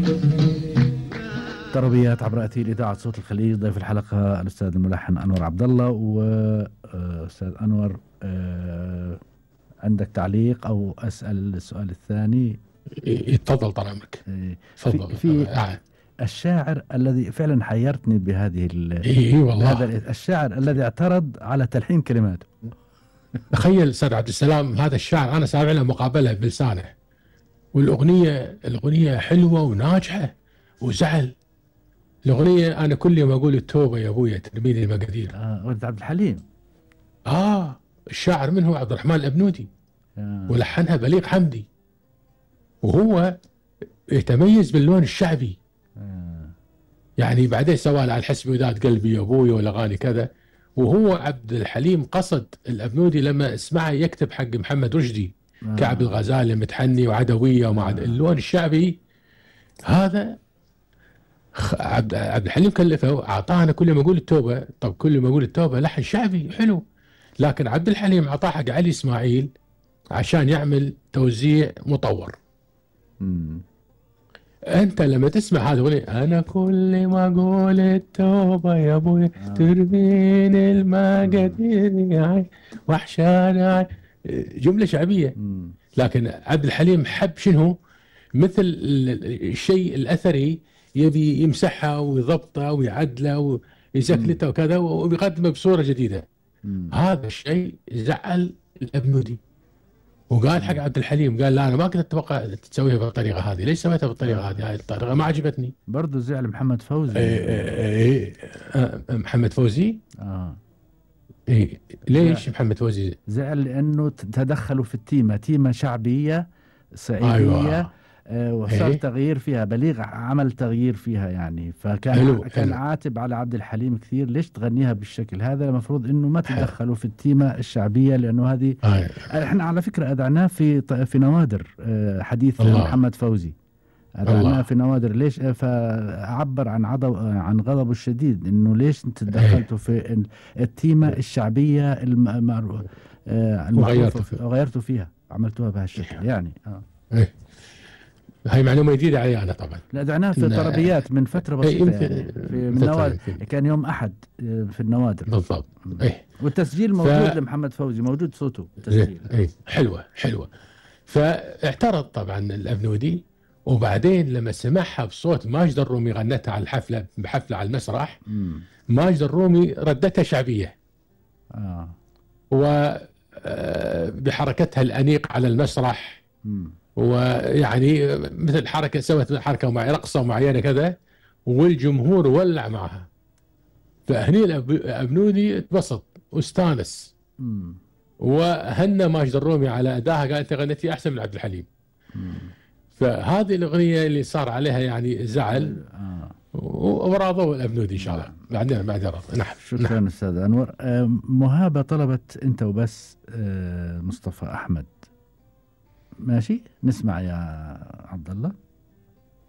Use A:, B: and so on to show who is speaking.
A: طربيات عبر أثير إذاعة صوت الخليج. ضيف الحلقة الأستاذ الملحن أنور عبد الله. وأستاذ أنور، عندك تعليق أو أسأل السؤال الثاني؟
B: يتفضل طال عمرك.
A: تفضل. في الشاعر الذي فعلا حيرتني بهذه
B: والله.
A: هذا الشاعر الذي اعترض على تلحين كلماته.
B: تخيل استاذ عبد السلام، هذا الشاعر انا سامع له مقابله بلسانه، والاغنيه حلوه وناجحه وزعل. الاغنيه انا كل يوم اقول التوبه يا ابويا ترميني المقادير.
A: ولد عبد الحليم.
B: الشاعر من هو؟ عبد الرحمن الابنودي. ولحنها بليغ حمدي، وهو يتميز باللون الشعبي. يعني بعدين سوى على الحسب وداد قلبي يا ابويا والاغاني كذا. وهو عبد الحليم قصد الابنودي لما اسمعه يكتب حق محمد رشدي كعب الغزال متحني وعدويه اللون الشعبي هذا. عبد الحليم كلفه، اعطانا كل ما اقول التوبه. طب كل ما اقول التوبه لحن شعبي حلو، لكن عبد الحليم اعطاه حق علي اسماعيل عشان يعمل توزيع مطور. انت لما تسمع هذا الاغنيه، انا كل ما اقول التوبه يا ابوي ترميني المقادير وحشانا، جمله شعبيه. لكن عبد الحليم حب شنو؟ مثل الشيء الاثري، يبي يمسحها ويضبطها ويعدله ويزكلته وكذا وبيقدمه بصوره جديده. هذا الشيء زعل الابنودي، وقال حق عبد الحليم، قال لا انا ما كنت اتوقع تسويها بالطريقه هذه، ليش سويتها بالطريقه هذه؟ هاي الطريقه ما عجبتني.
A: برضه زعل محمد فوزي.
B: محمد فوزي. ليش محمد فوزي
A: زعل؟ لانه تدخلوا في تيمه شعبيه صعيديه.
B: أيوة.
A: وصار تغيير فيها، بليغ عمل تغيير فيها يعني، فكان كان عاتب على عبد الحليم كثير، ليش تغنيها بالشكل هذا؟ المفروض انه ما تدخلوا في التيمة الشعبية، لانه هذه احنا على فكرة اذعناه في نوادر حديث محمد فوزي، اذعناه في نوادر. ليش؟ فعبر عن غضبه الشديد، انه ليش انت تدخلتوا في التيمة الشعبية وغيرتوا فيها، عملتوها بهالشكل يعني.
B: هاي معلومة جديدة علي أنا طبعا.
A: لا دعناه في طربيات من فترة بسيطة يعني، في النوادر، كان يوم أحد في النوادر
B: بالضبط.
A: والتسجيل موجود لمحمد فوزي، موجود صوته تسجيل.
B: حلوة. فاعترض طبعا الأبنودي، وبعدين لما سمعها بصوت ماجد الرومي غنتها على بحفلة على المسرح، ماجد الرومي ردتها شعبية. وبحركتها الأنيق على المسرح. ويعني مثل حركة سوت حركة رقصة معينة كذا، والجمهور ولع معها. فهني الأبنودي اتبسط واستانس، وهنى ماجد الرومي على أداها، قال أنت غنيتي أحسن من عبد الحليم. فهذه الأغنية اللي صار عليها يعني زعل، وراضوا الأبنودي إن شاء الله. بعدين رضا. نعم.
A: شكرا أستاذ أنور. مهابة طلبت أنت وبس مصطفى أحمد. ماشي، نسمع يا عبد الله.